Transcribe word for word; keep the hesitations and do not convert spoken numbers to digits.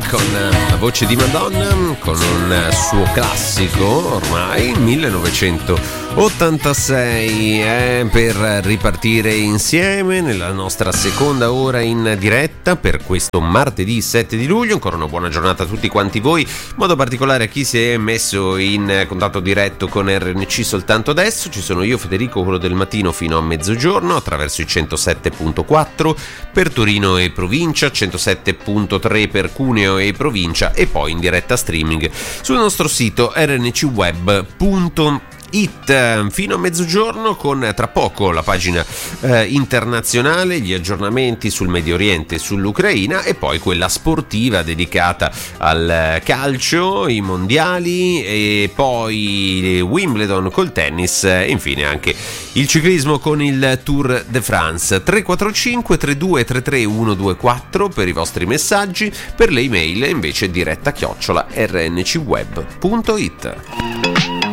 con la voce di Madonna, con un suo classico ormai millenovecentottantasei, eh, per ripartire insieme nella nostra seconda ora in diretta per questo martedì sette di luglio. Ancora una buona giornata a tutti quanti voi, in modo particolare a chi si è messo in contatto diretto con R N C soltanto adesso. Ci sono io, Federico, quello del mattino, fino a mezzogiorno attraverso i centosette virgola quattro per Torino e provincia, centosette virgola tre per Cuneo e provincia, e poi in diretta streaming sul nostro sito r n c web punto it fino a mezzogiorno, con tra poco la pagina eh, internazionale, gli aggiornamenti sul Medio Oriente e sull'Ucraina, e poi quella sportiva dedicata al calcio, i mondiali, e poi Wimbledon col tennis, e infine anche il ciclismo con il Tour de France. Tre quattro cinque tre due tre tre uno due quattro per i vostri messaggi, per le email invece diretta chiocciola r n c web punto it.